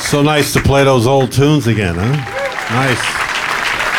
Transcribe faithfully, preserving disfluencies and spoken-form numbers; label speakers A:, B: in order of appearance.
A: So nice to play those old tunes again, huh? Nice.